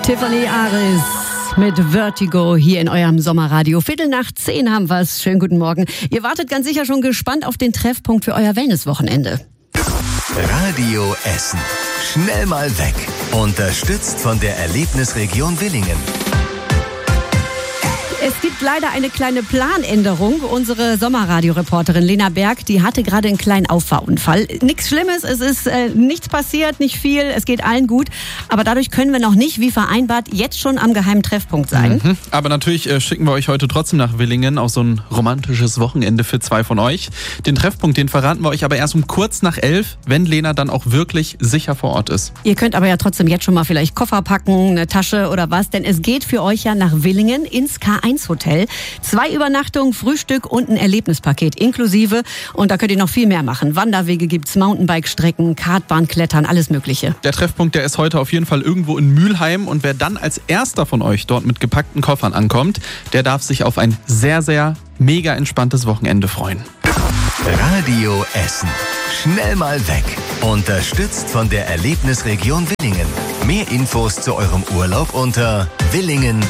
Tiffany Aris mit Vertigo hier in eurem Sommerradio. 9:15 haben wir's. Schönen guten Morgen. Ihr wartet ganz sicher schon gespannt auf den Treffpunkt für euer Wellnesswochenende. Radio Essen. Schnell mal weg. Unterstützt von der Erlebnisregion Willingen. Es gibt leider eine kleine Planänderung. Unsere Sommerradio-Reporterin Lena Berg, die hatte gerade einen kleinen Auffahrunfall. Nichts Schlimmes, es ist nichts passiert, nicht viel, es geht allen gut. Aber dadurch können wir noch nicht, wie vereinbart, jetzt schon am geheimen Treffpunkt sein. Aber natürlich schicken wir euch heute trotzdem nach Willingen auf so ein romantisches Wochenende für 2 von euch. Den Treffpunkt, den verraten wir euch aber erst um kurz nach 11, wenn Lena dann auch wirklich sicher vor Ort ist. Ihr könnt aber ja trotzdem jetzt schon mal vielleicht Koffer packen, eine Tasche oder was, denn es geht für euch ja nach Willingen ins K1 Hotel. 2 Übernachtungen, Frühstück und ein Erlebnispaket inklusive. Und da könnt ihr noch viel mehr machen. Wanderwege gibt's, Mountainbike-Strecken, Kartbahn, Klettern, alles Mögliche. Der Treffpunkt, der ist heute auf jeden Fall irgendwo in Mülheim. Und wer dann als erster von euch dort mit gepackten Koffern ankommt, der darf sich auf ein sehr, sehr mega entspanntes Wochenende freuen. Radio Essen. Schnell mal weg. Unterstützt von der Erlebnisregion Willingen. Mehr Infos zu eurem Urlaub unter willingen.at.